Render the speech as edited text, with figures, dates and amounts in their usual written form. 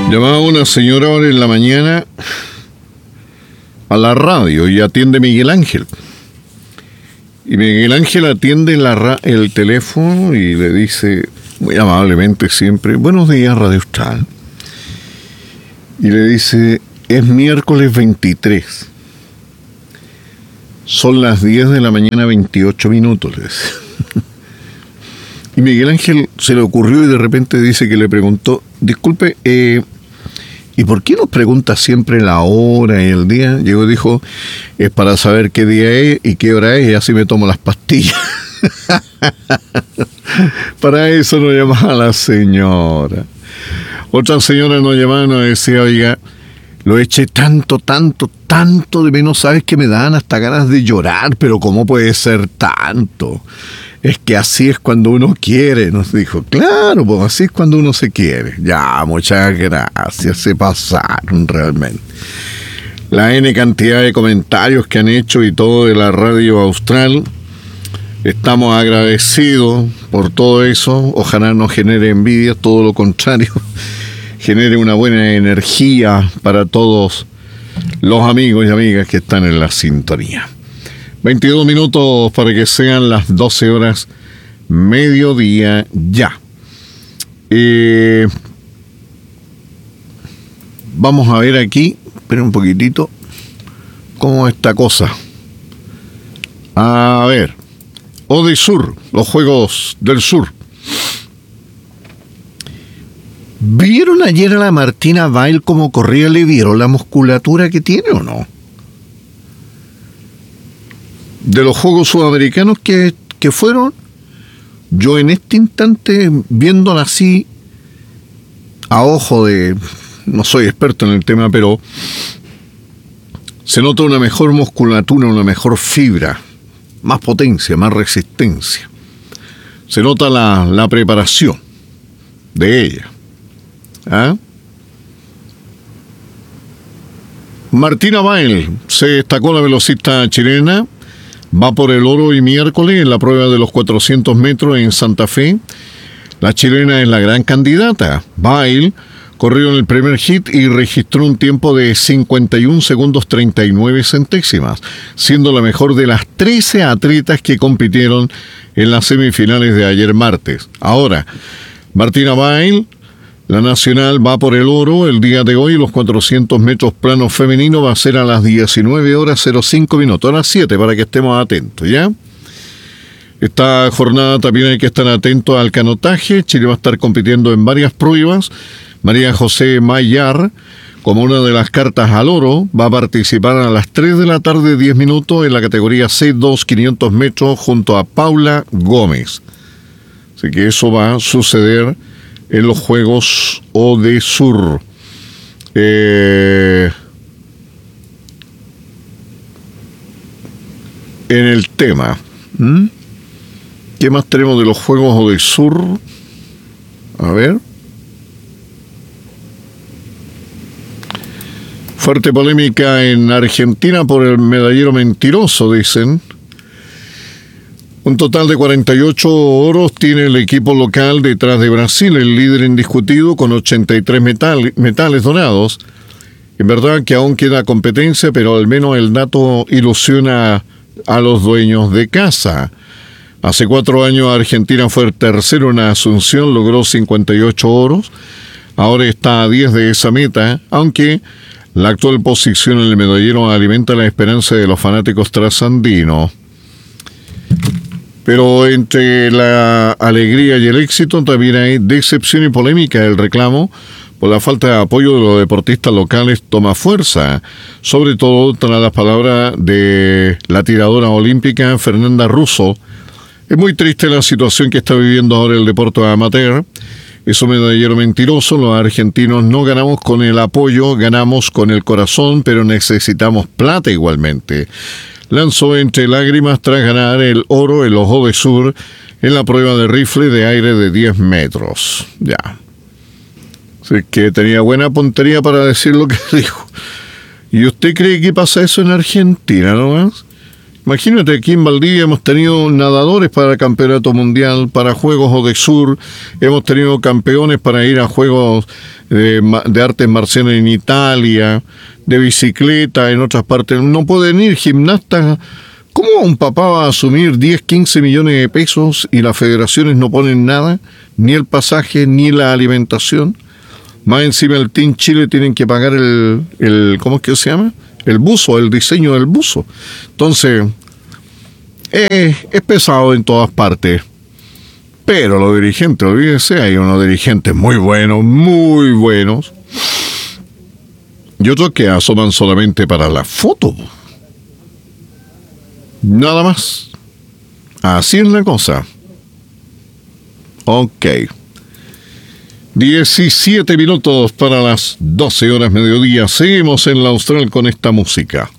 Llamaba una señora ahora en la mañana a la radio y atiende Miguel Ángel. Y Miguel Ángel atiende el teléfono y le dice, muy amablemente siempre, buenos días, Radio Austral. Y le dice, es miércoles 23. Son las 10 de la mañana, 28 minutos, le dice. Y Miguel Ángel se le ocurrió y de repente dice que le preguntó, disculpe, ¿y por qué nos pregunta siempre la hora y el día? Llegó y dijo, es para saber qué día es y qué hora es y así me tomo las pastillas. Para eso nos llamaba la señora. Otra señora nos llamaba y nos decía, oiga, lo eché tanto de menos, sabes que me dan hasta ganas de llorar, pero ¿cómo puede ser tanto? Es que así es cuando uno quiere, nos dijo. Claro, pues así es cuando uno se quiere. Ya, muchas gracias, se pasaron realmente. La N cantidad de comentarios que han hecho y todo de la Radio Austral. Estamos agradecidos por todo eso. Ojalá no genere envidia, todo lo contrario. Genere una buena energía para todos los amigos y amigas que están en la sintonía. 22 minutos para que sean las 12 horas, mediodía ya. Vamos a ver aquí, espera un poquitito, cómo es esta cosa. A ver, Odesur, los Juegos del Sur. ¿Vieron ayer a la Martina Bail cómo corría? ¿Le vieron la musculatura que tiene o no? De los Juegos Sudamericanos que fueron, yo en este instante, viéndola así, a ojo de, no soy experto en el tema, pero se nota una mejor musculatura, una mejor fibra, más potencia, más resistencia. Se nota la preparación de ella. ¿Ah? Martina Bail se destacó, la velocista chilena. Va por el oro hoy miércoles en la prueba de los 400 metros en Santa Fe. La chilena es la gran candidata. Bail corrió en el primer hit y registró un tiempo de 51 segundos 39 centésimas, siendo la mejor de las 13 atletas que compitieron en las semifinales de ayer martes. Ahora, Martina Bail, la nacional, va por el oro el día de hoy. Los 400 metros plano femenino va a ser a las 19 horas 05 minutos, a las 7, para que estemos atentos, ¿ya? Esta jornada también hay que estar atentos al canotaje. Chile va a estar compitiendo en varias pruebas. María José Mayar, como una de las cartas al oro, va a participar a las 3 de la tarde, 10 minutos, en la categoría C2 500 metros junto a Paula Gómez. Así que eso va a suceder en los Juegos Odesur. En el tema, ¿qué más tenemos de los Juegos Odesur? A ver. Fuerte polémica en Argentina por el medallero mentiroso, dicen. Un total de 48 oros tiene el equipo local detrás de Brasil, el líder indiscutido, con 83 metales dorados. En verdad que aún queda competencia, pero al menos el dato ilusiona a los dueños de casa. Hace 4 años Argentina fue el tercero en Asunción, logró 58 oros. Ahora está a 10 de esa meta, aunque la actual posición en el medallero alimenta la esperanza de los fanáticos trasandinos. Pero entre la alegría y el éxito también hay decepción y polémica. El reclamo por la falta de apoyo de los deportistas locales toma fuerza, sobre todo tras las palabras de la tiradora olímpica Fernanda Russo. Es muy triste la situación que está viviendo ahora el deporte amateur. Es un medallero mentiroso. Los argentinos no ganamos con el apoyo, ganamos con el corazón, pero necesitamos plata igualmente. Lanzó entre lágrimas tras ganar el oro en los Odesur en la prueba de rifle de aire de 10 metros. Ya. Así que tenía buena puntería para decir lo que dijo. ¿Y usted cree que pasa eso en Argentina nomás? Imagínate, aquí en Valdivia hemos tenido nadadores para el Campeonato Mundial, para Juegos Odesur, hemos tenido campeones para ir a Juegos de artes marciales en Italia, de bicicleta en otras partes. No pueden ir gimnastas. ¿Cómo un papá va a asumir 10, 15 millones de pesos y las federaciones no ponen nada? Ni el pasaje, ni la alimentación. Más encima el Team Chile tienen que pagar ¿cómo es que se llama? El buzo, el diseño del buzo. Entonces, es pesado en todas partes. Pero los dirigentes, olvídense, hay unos dirigentes muy buenos. Y otros que asoman solamente para la foto. Nada más. Así es la cosa. Ok. 17 minutos para las 12 horas mediodía. Seguimos en la Austral con esta música.